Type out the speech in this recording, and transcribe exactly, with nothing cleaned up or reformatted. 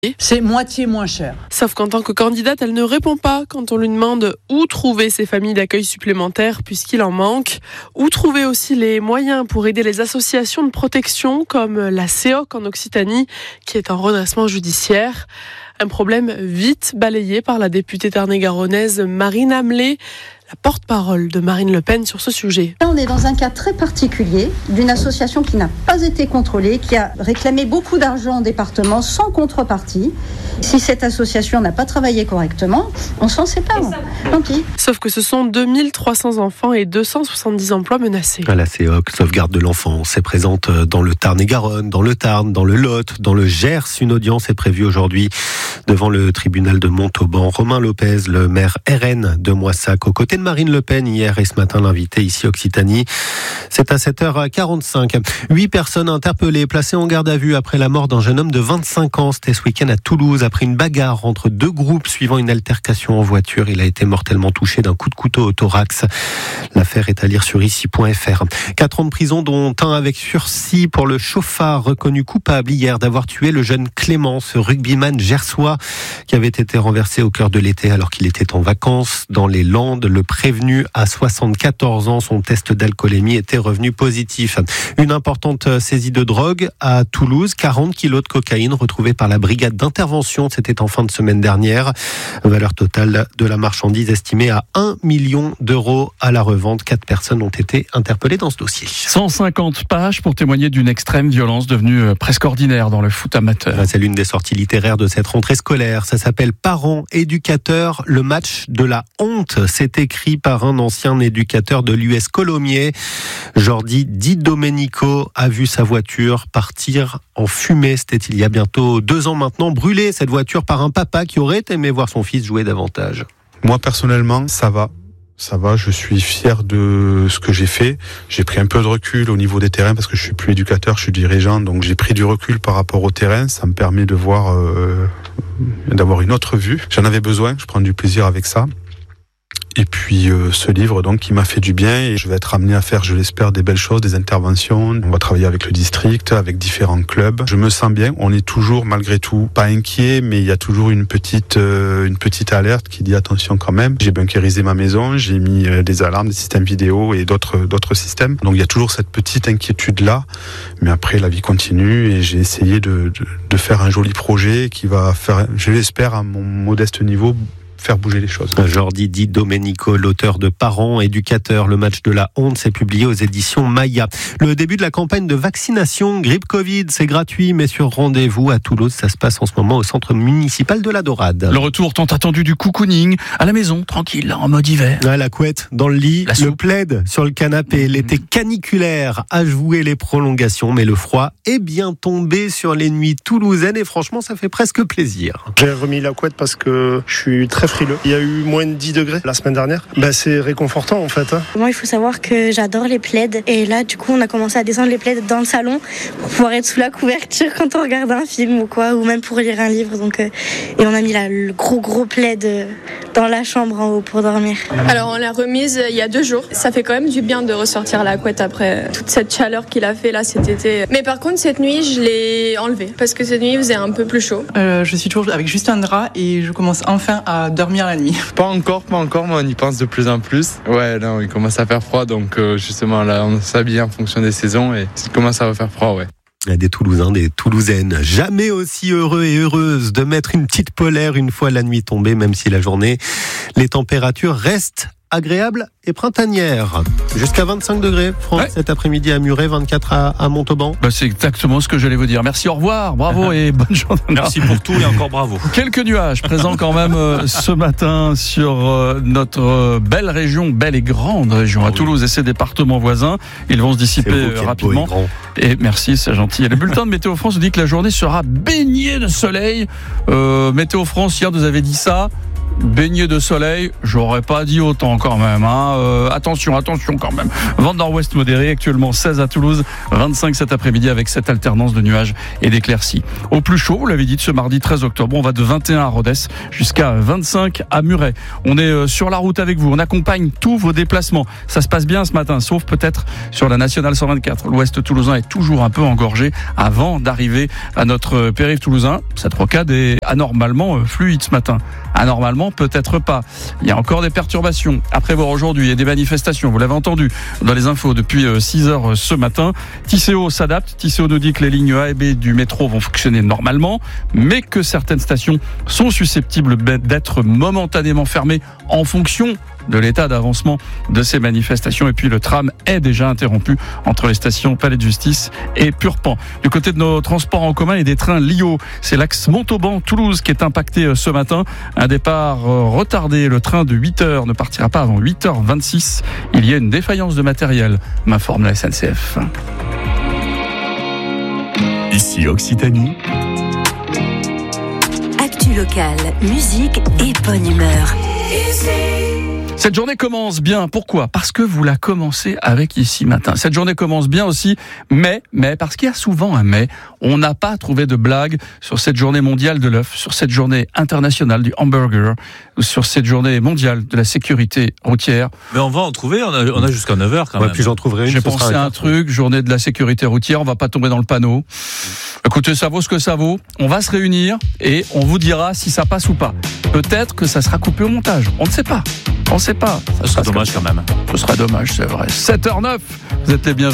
C'est moitié moins cher. Sauf qu'en tant que candidate, elle ne répond pas quand on lui demande où trouver ces familles d'accueil supplémentaires puisqu'il en manque, où trouver aussi les moyens pour aider les associations de protection comme la C O C en Occitanie qui est en redressement judiciaire. Un problème vite balayé par la députée tarn-et-garonnaise Marine Hamelé, la porte-parole de Marine Le Pen sur ce sujet. Là, on est dans un cas très particulier d'une association qui n'a pas été contrôlée, qui a réclamé beaucoup d'argent au département sans contrepartie. Si cette association n'a pas travaillé correctement, on s'en sépare. Tant pis. Sauf que ce sont deux mille trois cents enfants et deux cent soixante-dix emplois menacés. La C O C, sauvegarde de l'enfance, est présente dans le Tarn-et-Garonne, dans le Tarn, dans le Lot, dans le Gers. Une audience est prévue aujourd'hui devant le tribunal de Montauban. Romain Lopez, le maire R N de Moissac, aux côtés de Marine Le Pen hier et ce matin l'invité ici Occitanie. C'est à sept heures quarante-cinq. Huit personnes interpellées, placées en garde à vue après la mort d'un jeune homme de vingt-cinq ans. C'était ce week-end à Toulouse après une bagarre entre deux groupes suivant une altercation en voiture. Il a été mortellement touché d'un coup de couteau au thorax. L'affaire est à lire sur ici point f r. Quatre ans de prison dont un avec sursis pour le chauffard reconnu coupable hier d'avoir tué le jeune Clément, ce rugbyman gersois qui avait été renversé au cœur de l'été alors qu'il était en vacances dans les Landes. Le prévenu à soixante-quatorze ans, son test d'alcoolémie était revenu positif. Une importante saisie de drogue à Toulouse, quarante kilos de cocaïne retrouvés par la brigade d'intervention. C'était en fin de semaine dernière. Valeur totale de la marchandise estimée à un million d'euros à la revente. Quatre personnes ont été interpellées dans ce dossier. cent cinquante pages pour témoigner d'une extrême violence devenue presque ordinaire dans le foot amateur. C'est l'une des sorties littéraires de cette rentrée scolaire. Ça s'appelle Parents, éducateurs, le match de la honte. C'est écrit par un ancien éducateur de l'U S Colomiers. Jordi Di Domenico a vu sa voiture partir en fumée. C'était il y a bientôt deux ans maintenant. Brûlée, cette voiture, par un papa qui aurait aimé voir son fils jouer davantage. Moi, personnellement, ça va. Ça va, je suis fier de ce que j'ai fait. J'ai pris un peu de recul au niveau des terrains parce que je suis plus éducateur, je suis dirigeant. Donc j'ai pris du recul par rapport au terrain. Ça me permet de voir, euh, d'avoir une autre vue. J'en avais besoin, je prends du plaisir avec ça. Et puis euh, ce livre donc qui m'a fait du bien et je vais être amené à faire, je l'espère, des belles choses, des interventions. On va travailler avec le district, avec différents clubs. Je me sens bien. On est toujours malgré tout pas inquiet, mais il y a toujours une petite euh, une petite alerte qui dit attention quand même. J'ai bunkérisé ma maison, j'ai mis euh, des alarmes, des systèmes vidéo et d'autres d'autres systèmes. Donc il y a toujours cette petite inquiétude là. Mais après la vie continue et j'ai essayé de, de de faire un joli projet qui va faire, je l'espère, à mon modeste niveau, faire bouger les choses. Jordi Di Domenico, l'auteur de Parents, éducateurs, le match de la honte, c'est publié aux éditions Maya. Le début de la campagne de vaccination grippe Covid, c'est gratuit, mais sur rendez-vous à Toulouse, ça se passe en ce moment au centre municipal de la Dorade. Le retour tant attendu du cocooning à la maison, tranquille, là, en mode hiver. Ouais, la couette dans le lit, le plaid sur le canapé. Mmh. L'été caniculaire a joué les prolongations, mais le froid est bien tombé sur les nuits toulousaines et franchement, ça fait presque plaisir. J'ai remis la couette parce que je suis très frileux. Il y a eu moins de dix degrés la semaine dernière. Ben, c'est réconfortant en fait. Hein. Moi, il faut savoir que j'adore les plaids. Et là, du coup, on a commencé à descendre les plaids dans le salon pour pouvoir être sous la couverture quand on regarde un film ou quoi, ou même pour lire un livre. Donc, euh, et on a mis là, le gros gros plaid euh, dans la chambre en haut pour dormir. Alors, on l'a remise il y a deux jours. Ça fait quand même du bien de ressortir la couette après toute cette chaleur qu'il a fait là cet été. Mais par contre, cette nuit, je l'ai enlevée parce que cette nuit, il faisait un peu plus chaud. Euh, je suis toujours avec juste un drap et je commence enfin à dormir la nuit. Pas encore, pas encore, mais on y pense de plus en plus. Ouais, là, il commence à faire froid, donc euh, justement, là, on s'habille en fonction des saisons et il commence à refaire froid, ouais. Il y a des Toulousains, des Toulousaines, jamais aussi heureux et heureuses de mettre une petite polaire une fois la nuit tombée, même si la journée, les températures restent agréable et printanière. Jusqu'à vingt-cinq degrés, France, ouais. Cet après-midi à Muret, vingt-quatre à, à Montauban. Bah c'est exactement ce que j'allais vous dire. Merci, au revoir, bravo et bonne journée. Merci pour tout et encore bravo. Quelques nuages présents quand même euh, ce matin sur euh, notre euh, belle région, belle et grande région, ah, à oui. Toulouse et ses départements voisins. Ils vont se dissiper euh, rapidement. Et, et merci, c'est gentil. Et le bulletin de Météo France nous dit que la journée sera baignée de soleil. Euh, Météo France, hier, nous avait dit ça. baigné de soleil, j'aurais pas dit autant quand même. Hein. Euh, attention, attention quand même. Vent de nord-ouest modéré, actuellement seize à Toulouse, vingt-cinq cet après-midi avec cette alternance de nuages et d'éclaircies. Au plus chaud, vous l'avez dit, ce mardi treize octobre, on va de vingt et un à Rodez jusqu'à vingt-cinq à Muret. On est sur la route avec vous, on accompagne tous vos déplacements. Ça se passe bien ce matin, sauf peut-être sur la nationale cent vingt-quatre. L'ouest toulousain est toujours un peu engorgé avant d'arriver à notre périph' toulousain. Cette rocade est anormalement fluide ce matin. Anormalement, peut-être pas. Il y a encore des perturbations à prévoir aujourd'hui. Il y a des manifestations, vous l'avez entendu dans les infos depuis six heures ce matin. Tisséo s'adapte. Tisséo nous dit que les lignes A et B du métro vont fonctionner normalement, mais que certaines stations sont susceptibles d'être momentanément fermées en fonction de l'état d'avancement de ces manifestations. Et puis le tram est déjà interrompu entre les stations Palais de Justice et Purpan. Du côté de nos transports en commun et des trains L I O, c'est l'axe Montauban-Toulouse qui est impacté ce matin. Un départ retardé. Le train de huit heures ne partira pas avant huit heures vingt-six. Il y a une défaillance de matériel, m'informe la S N C F. Ici Occitanie. Actu locale, musique et bonne humeur. Cette journée commence bien. Pourquoi ? Parce que vous la commencez avec Ici Matin. Cette journée commence bien aussi, mais, mais, parce qu'il y a souvent un mais, on n'a pas trouvé de blague sur cette journée mondiale de l'œuf, sur cette journée internationale du hamburger, ou sur cette journée mondiale de la sécurité routière. Mais on va en trouver, on a, on a jusqu'à neuf heures quand ouais, même. Puis j'en trouverai une. J'ai pensé à un truc, journée de la sécurité routière, on va pas tomber dans le panneau. Écoutez, ça vaut ce que ça vaut. On va se réunir et on vous dira si ça passe ou pas. Peut-être que ça sera coupé au montage. On ne sait pas. On ne sait pas. Ça serait dommage quand même. Ce sera dommage, c'est vrai. sept heures zéro neuf. Vous êtes les bienvenus.